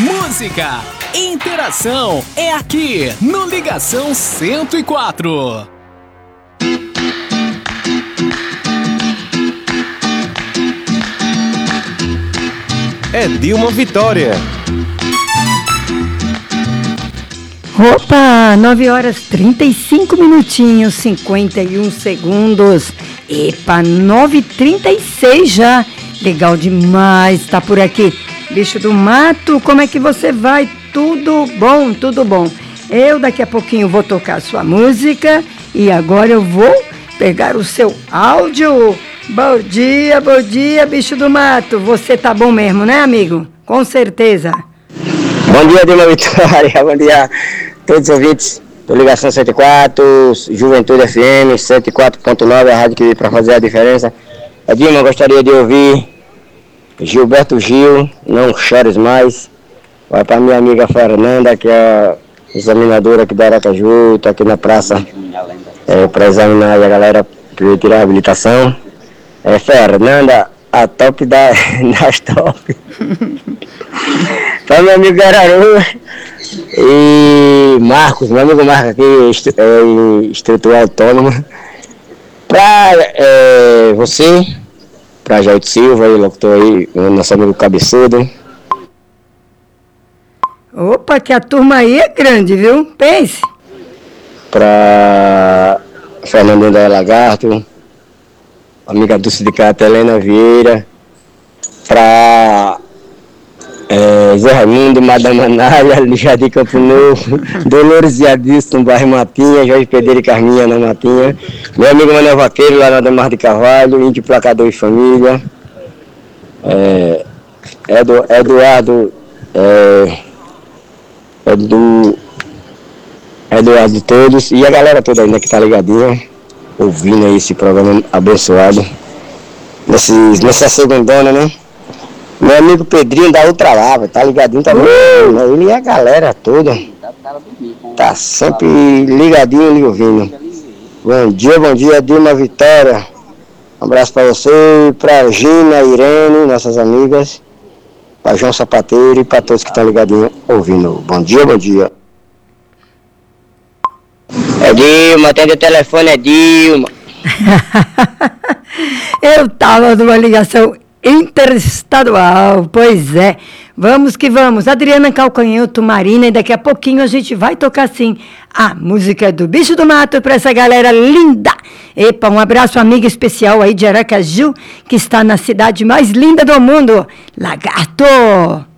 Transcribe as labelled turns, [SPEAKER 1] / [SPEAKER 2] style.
[SPEAKER 1] música, interação é aqui no Ligação 104.
[SPEAKER 2] É Dilma Vitória.
[SPEAKER 3] Opa, 9 horas 35 minutinhos, 51 segundos. Epa, 9h36 já. Legal demais, tá por aqui. Bicho do mato, como é que você vai? Tudo bom, tudo bom. Eu daqui a pouquinho vou tocar a sua música e agora eu vou pegar o seu áudio. Bom dia, bicho do mato. Você tá bom mesmo, né, amigo? Com certeza.
[SPEAKER 4] Bom dia, Dilma Vitória. Bom dia a todos os ouvintes do Ligação 104, Juventude FM 104.9, a rádio que veio para fazer a diferença. Dilma, eu gostaria de ouvir Gilberto Gil, Não Chores Mais. Vai para minha amiga Fernanda, que é a examinadora aqui da Aracaju, está aqui na praça para examinar a galera que veio tirar a habilitação. Fernanda, a top das top. Para meu amigo Gararu e Marcos, meu amigo Marcos aqui, instrutor autônomo. Para você, para Jair Silva, aí, locutor aí, nosso amigo Cabeçudo.
[SPEAKER 3] Opa, que a turma aí é grande, viu? Pense.
[SPEAKER 4] Para Fernandinho da Lagarto, amiga do sindicato Helena Vieira, para Zé Raimundo, Madame Anália, Jardim Campo Novo, Dolores e Adilson, no bairro Matinha, Jorge Pedreira e Carminha na Matinha, meu amigo Manuel Vaqueiro, lá na Ademar de Carvalho, Índio Placador e Família, Eduardo de todos, e a galera toda ainda que tá ligadinha, ouvindo aí esse programa abençoado, nessa segundona, né? Meu amigo Pedrinho da Ultralava, tá ligadinho também, né? Ele e a galera toda, tá sempre ligadinho e ouvindo. Bom dia, Dilma Vitória, um abraço pra você, pra Gina, Irene, nossas amigas, pra João Sapateiro e pra todos que estão ligadinhos ouvindo. Bom dia. Dilma, atende o telefone, Dilma.
[SPEAKER 3] Eu tava numa ligação interestadual, pois é. Vamos que vamos. Adriana Calcanhoto, Marina, e daqui a pouquinho a gente vai tocar sim a música do Bicho do Mato para essa galera linda. Epa, um abraço, amiga especial aí de Aracaju, que está na cidade mais linda do mundo, Lagarto.